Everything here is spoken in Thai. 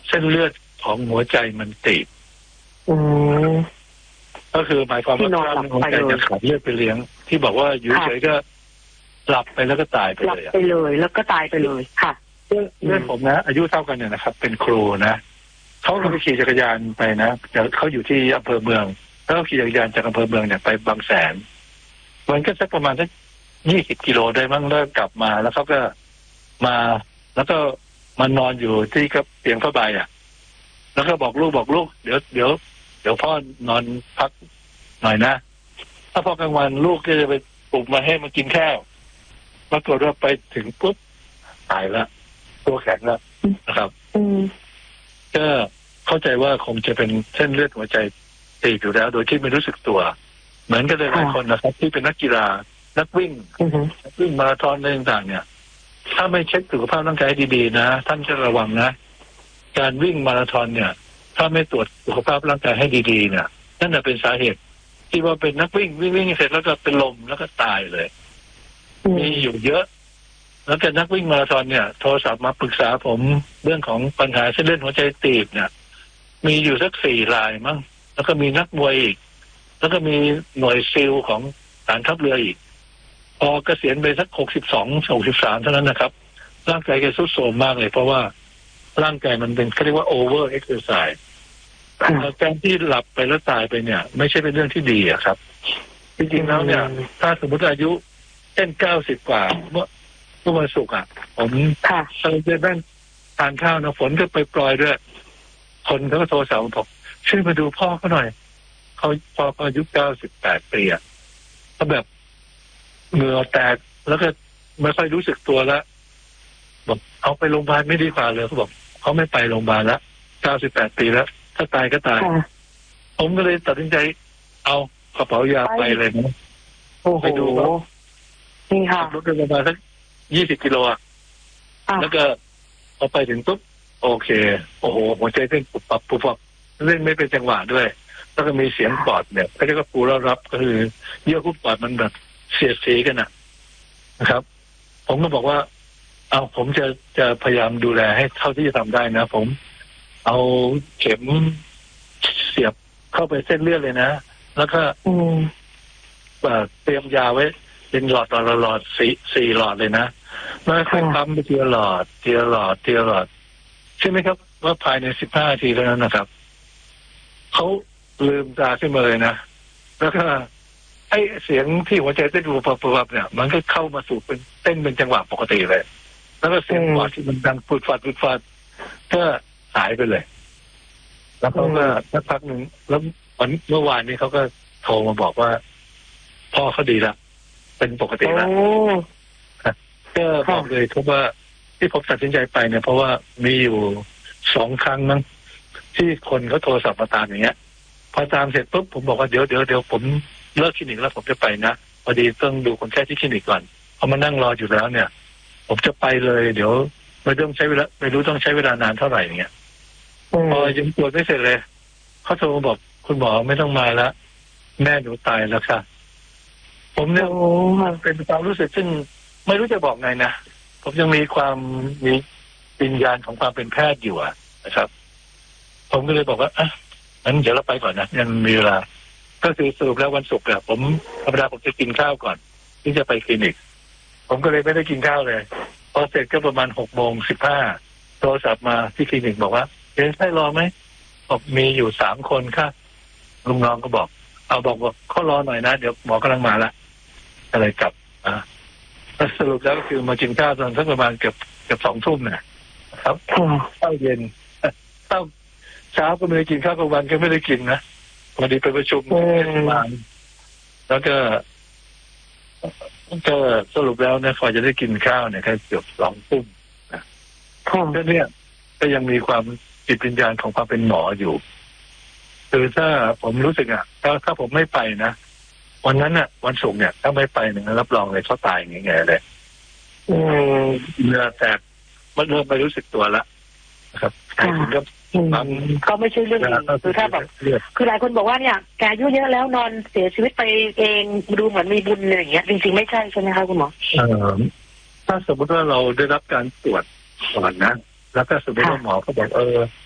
เส้นเลือดของหัวใจมันตีบก็คือหมายความว่าหัวใจจะขาดเลือดไปเลี้ยงที่บอกว่าอยู่เฉยก็หลับไปแล้วก็ตายไปเลยแล้วก็ตายไปเลยค่ะเพื่อนผมนะอายุเท่ากันเนี่ยนะครับเป็นครูนะเขาก็ไปขี่จักรยานไปนะเขาอยู่ที่อำเภอเมืองแล้วขี่จักรยานจากอำเภอเมืองเนี่ยไปบางแสนมันก็สักประมาณสัก20 กิโลได้มั้งแล้วกลับมาแล้วเขาก็มาแล้วก็มานอนอยู่ที่กับเตียงผ้าใบอ่ะแล้วก็บอกลูกเดี๋ยวพ่อนอนพักหน่อยนะถ้าพอกลางวันลูกก็จะไปปลุกมาให้มากินข้าวปรากฏว่าไปถึงปุ๊บตายละตัวแข็งแล้วนะครับก็เข้าใจว่าคงจะเป็นเส้นเลือดหัวใจตีบอยู่แล้วโดยที่ไม่รู้สึกตัวเหมือนกันเลยหลายคนนะครับที่เป็นนักกีฬานักวิ่งมาราธอนอะไรต่างๆเนี่ยถ้าไม่เช็คสุขภาพร่างกายดีๆนะท่านจะระวังนะการวิ่งมาราธอนเนี่ยถ้าไม่ตรวจสุขภาพร่างกายให้ดีๆเนี่ยนั่นเป็นสาเหตุที่ว่าเป็นนักวิ่งเสร็จแล้วก็เป็นลมแล้วก็ตายเลยมีอยู่เยอะแล้วแต่นักวิ่งมาราธอนเนี่ยโทรศัพท์มาปรึกษาผมเรื่องของปัญหาเส้นเลือดหัวใจตีบเนี่ยมีอยู่สัก4 รายมั้งแล้วก็มีนักมวยอีกแล้วก็มีหน่วยซิลของฐานทัพเรืออีกพอเกษียณไปสัก62-63เท่านั้นนะครับร่างกายแกทรุดโทรมมากเลยเพราะว่าร่างกายมันเป็นเขาเรียกว่า over exercise การที่หลับไปแล้วตายไปเนี่ยไม่ใช่เป็นเรื่องที่ดีอะครับจริงๆแล้วเนี่ยถ้าสมมติอายุเช่น90 กว่าเมื่อวันศุกร์ผมจะนั่งทานข้าวนะฝนก็ไปปล่อยด้วยคนเขาก็โทรศัพท์บอกช่วยมาดูพ่อเขาหน่อยพ่ออายุ98 ปีเขาแบบเหงื่อแตกแล้วก็ไม่ค่อยรู้สึกตัวแล้วบอกเอาไปโรงพยาบาลไม่ดีกว่าเลยเขาบอกเขาไม่ไปโรงพยาบาลแล้ว98 ปีแล้วถ้าตายก็ตายผมก็เลยตัดสินใจเอากระเป๋ายาไปเลยนะไปดูนี่ค่ะรถกันประมาณสัก20 กิโลแล้วก็พอไปถึงปุ๊บโอเคโอ้โหหัวใจเต้นปุบปับเล่นไม่เป็นจังหวะด้วยแล้วก็มีเสียงปอดเนี่ยเขาเรียกว่าปูรับก็คือเยื่อหุ้มปอดมันแบบเสียดสีกันนะครับผมก็บอกว่าเอาผมจะพยายามดูแลให้เท่าที่จะทำได้นะผมเอาเข็มเสียบเข้าไปเส้นเลือดเลยนะแล้วก็เตรียมยาไว้เป็นหลอด4 หลอดเลยนะแล้วค่อยปั๊มไปทีละหลอดใช่ไหมครับว่าภายใน15 นาทีเท่านั้นนะครับเขาลืมตาขึ้นมาเลยนะแล้วก็ไอ้เสียงที่หัวใจเต้นปุบเนี่ยมันก็เข้ามาสู่เป็นเต้นเป็นจังหวะปกติเลยแล้วก็เสียงปอดที่มันดังปุดฟัดก็หายไปเลยแล้วเขาก็สักพักหนึ่งแล้วเมื่อวานนี้เขาก็โทรมาบอกว่าพ่อเขาดีละเป็นปกติแล้วก็บอกเลยเพราะว่าที่ผมตัดสินใจไปเนี่ยเพราะว่ามีอยู่2 ครั้งมั้งที่คนเขาโทรศัพท์มาตามอย่างเงี้ยพอตามเสร็จปุ๊บผมบอกว่าเดี๋ยวผมเลิกคลินิกแล้วผมจะไปนะพอดีต้องดูคนไข้ที่คลินิกก่อนพอมานั่งรออยู่แล้วเนี่ยผมจะไปเลยเดี๋ยวไม่ต้องใช้เวลาไม่รู้ต้องใช้เวลานานเท่าไหร่เนี่ยพอยังตรวจไม่เสร็จเลยเขาโทรมาบอกคุณหมอไม่ต้องมาแล้วแม่หนูตายแล้วค่ะผมเนี่ยเป็นความรู้สึกซึ่งไม่รู้จะบอกไงนะผมยังมีวิญญาณของความเป็นแพทย์อยู่นะครับผมก็เลยบอกว่างั้นเดี๋ยวเราไปก่อนนะยังมีเวลาก็คือสรุปแล้ววันศุกร์ผมธรรมดาผมจะกินข้าวก่อนที่จะไปคลินิกผมก็เลยไม่ได้กินข้าวเลยพอเสร็จก็ประมาณ6:15โทรศัพท์มาที่คลินิกบอกว่าให้รอไหมบอกมีอยู่3 คนค่ะลุงน้องก็บอกบอกเขารอหน่อยนะเดี๋ยวหมอกำลังมาละอะไรกลับสรุปแล้วก็คือมากินข้าวตอนสักประมาณเกือบ2 ทุ่มนะครับข้าวเย็นข้าวเช้าก็ไม่ได้กินข้าวกลางวันก็ไม่ได้กินนะพอดีไปประชุมมาแล้วก็สรุปแล้วนะพอจะได้กินข้าวเนี่ยก็เกือบ2 ทุ่มนะก็เนี่ยก็ยังมีความจิตวิญญาณของความเป็นหมออยู่คือถ้าผมรู้สึกถ้าผมไม่ไปนะวันนั้นวันศุกร์เนี่ยถ้าไม่ไปเนี่ยรับรองเลยเขาตายอย่างเงี้ยเลยเนื้อแตกมันเริ่มไม่รู้สึกตัวละนะครับก็ไม่ใช่เรื่องดีคือถ้าแบบคือหลายคนบอกว่าเนี่ยแกอายุเยอะแล้วนอนเสียชีวิตไปเองดูเหมือนมีบุญอะไรอย่างเงี้ยจริงๆไม่ใช่ใช่ไหมคะคุณหมอถ้าสมมติว่าเราได้รับการตรวจก่อนนะแล้วก็สมมติว่าหมอเขาบอก